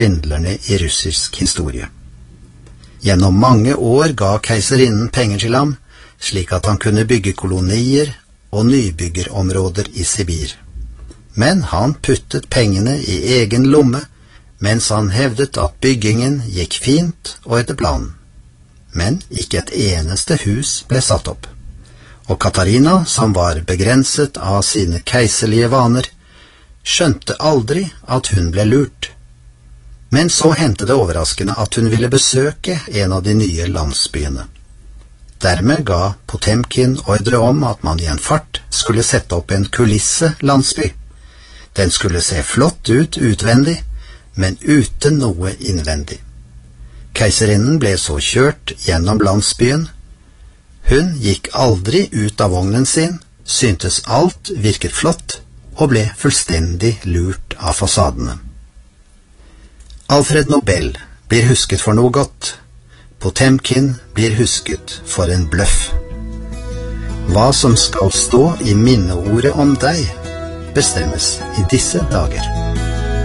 svindlerne i russisk historie. Gjennom mange år ga keiserinnen penger til ham, slik at han kunne bygge kolonier og nybyggerområder i Sibir. Men han puttet pengene i egen lomme, mens han hevdet at byggingen gikk fint og etter planen. Men ikke et eneste hus ble satt opp. Og Katarina, som var begrenset av sine keiserlige vaner, skjønte aldri at hun ble lurt. Men så hendte det overraskende at hun ville besøke en av de nye landsbyene. Dermed ga Potemkin ordre om at man i en fart skulle sette opp en kulisse-landsby. Den skulle se flott ut utvendig, men uten noe innvendig. Keiserinnen ble så kjørt gjennom landsbyen. Hun gikk aldri ut av vognen sin, syntes alt virket flott, og ble fullstendig lurt av fasadene. Alfred Nobel blir husket for noe godt. Potemkin blir husket for en bløff. Hva som skal stå i minneordet om deg, bestemmes i disse dager.